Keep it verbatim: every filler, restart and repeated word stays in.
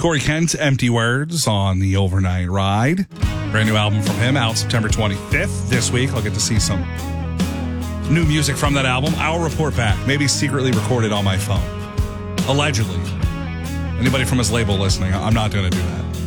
Corey Kent, Empty Words on the Overnight Ride. Brand new album from him out September twenty-fifth. This week, I'll get to see some new music from that album. I'll report back. Maybe secretly recorded on my phone. Allegedly. Anybody from his label listening, I'm not going to do that.